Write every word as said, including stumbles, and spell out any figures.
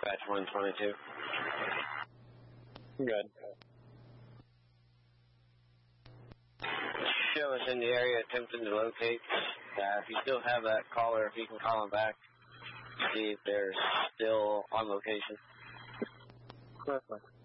Dispatch one twenty-two. Good. Show us in the area attempting to locate. Uh, if you still have that caller, if you can call him back, see if they're still on location. Perfect.